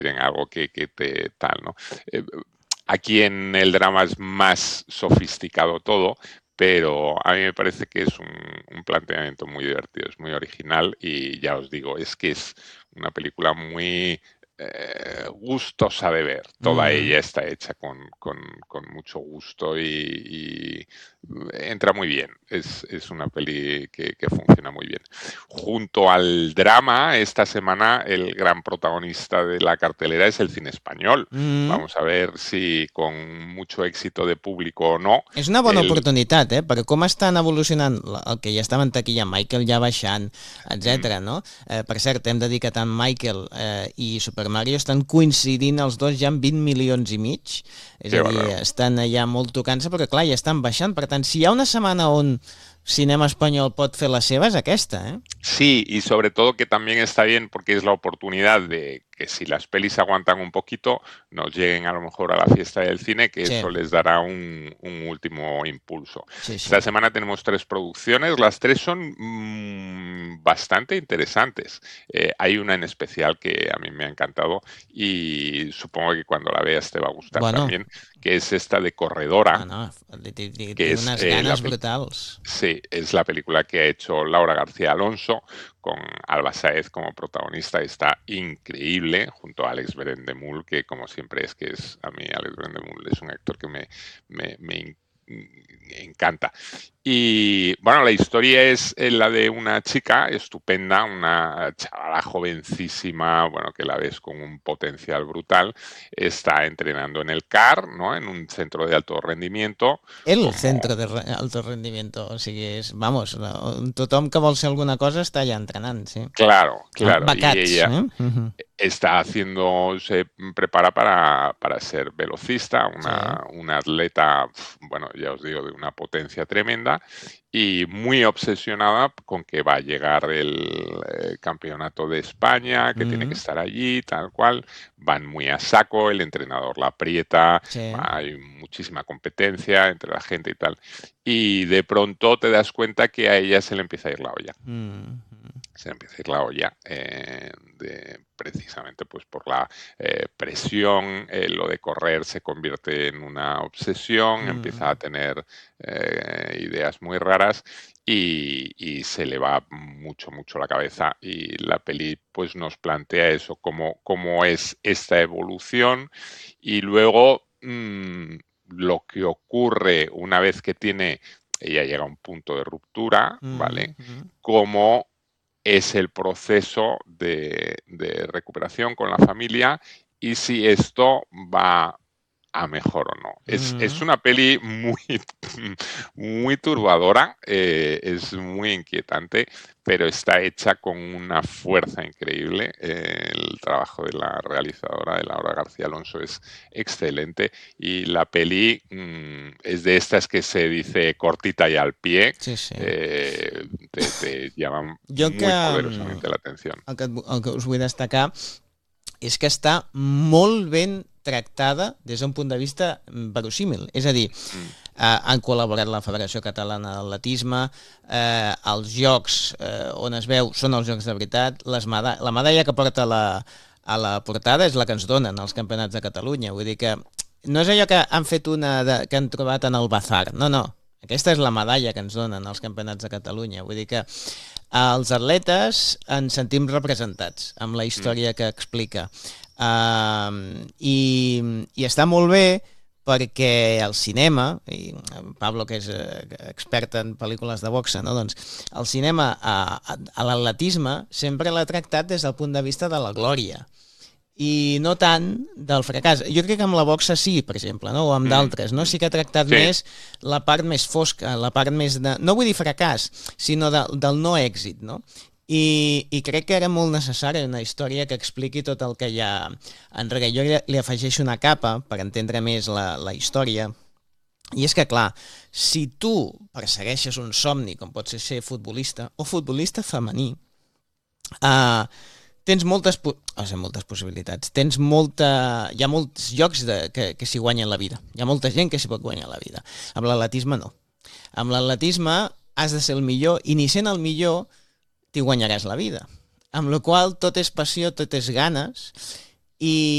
en algo que te tal, ¿no? Aquí en el drama es más sofisticado todo, pero a mí me parece que es un planteamiento muy divertido, es muy original y ya os digo, es que es una película muy gustosa de ver. Toda ella está hecha con mucho gusto y entra muy bien. Es una peli que funciona muy bien. Junto al drama, esta semana el gran protagonista de la cartelera es el cine español. Vamos a ver si con mucho éxito de público o no. És una bona oportunitat, per com estan evolucionant el que ja estava en taquilla, Michael ja baixant, etc. no? Per cert, hem de dir que tant Michael i Super Mario estan coincidint els dos ja amb 20 milions i mig, és a dir, estan allà molt tocant-se, però clar, ja estan baixant. Per tant, si hi ha una setmana on cinema espanyol pot fer la seva, és aquesta, Sí, y sobre todo que también está bien porque es la oportunidad de que si las pelis aguantan un poquito, nos lleguen a lo mejor a la fiesta del cine, que Sí. eso les dará un último impulso. Sí, sí. Esta semana tenemos 3 producciones, las 3 son bastante interesantes. Hay una en especial que a mí me ha encantado y supongo que cuando la veas te va a gustar también, que es esta de Corredora. Tiene unes ganes brutals. Sí, es la película que ha hecho Laura García Alonso con Alba Sáez como protagonista. Está increíble junto a Alex Brendemul, que como siempre a mí Alex Brendemul es un actor que me encanta. Y bueno, la historia es la de una chica estupenda, una chavala jovencísima, bueno, que la ves con un potencial brutal, está entrenando en el CAR, ¿no? En un centro de alto rendimiento. Centro de alto rendimiento, o sigui, vamos, tothom que vol ser alguna cosa està allà entrenant, sí. Claro. Becats, y ella se prepara para ser velocista, una atleta, bueno, ya os digo, de una potencia tremenda y muy obsesionada con que va a llegar el campeonato de España, que tiene que estar allí, tal cual. Van muy a saco, el entrenador la aprieta, hay muchísima competencia entre la gente y tal. Y de pronto te das cuenta que a ella se le empieza a ir la olla. Se le empieza a ir la olla precisamente pues por la presión, lo de correr se convierte en una obsesión, empieza a tener ideas muy raras y se le va mucho la cabeza y la peli pues nos plantea eso, cómo es esta evolución y luego lo que ocurre una vez que ella llega a un punto de ruptura, ¿vale? Cómo es el proceso de recuperación con la familia y si esto va a mejor o no. Es una peli muy turbadora, es muy inquietante, pero está hecha con una fuerza increíble. El trabajo de la realizadora, de Laura García Alonso, es excelente y la peli es de estas que se dice cortita y al pie. Sí, sí. Te llaman muy poderosamente la atención. El que us vull destacar és que està molt ben tractada des d'un punt de vista verosímil. És a dir, han col·laborat la Federació Catalana d'Atletisme, els jocs on es veu són els jocs de veritat, la medalla que porta a la portada és la que ens donen als Campionats de Catalunya. Vull dir que no és allò que han fet una que han trobat en el bazar. No. Aquesta és la medalla que ens donen als Campionats de Catalunya. Vull dir que els atletes ens sentim representats amb la història que explica. I està molt bé perquè el cinema, i Pablo, que és expert en pel·lícules de boxa, no? Doncs el cinema a l'atletisme sempre l'ha tractat des del punt de vista de la glòria i no tant del fracàs. Jo crec que amb la boxa sí, per exemple, no? O amb d'altres, no? Sí que ha tractat més la part més fosca, la part més de... No vull dir fracàs, sinó del no èxit, no? I crec que era molt necessària una història que expliqui tot el que hi ha enrere. Jo li afegeixo una capa per entendre més la història. I és que, clar, si tu persegueixes un somni, com pot ser futbolista, o futbolista femení, tens moltes possibilitats. Hi ha molts llocs que s'hi guanyen la vida. Hi ha molta gent que s'hi pot guanyar la vida. Amb l'atletisme no. Amb l'atletisme has de ser el millor i ni sent el millor t'hi guanyaràs la vida. Amb la qual tot és passió, tot és ganes i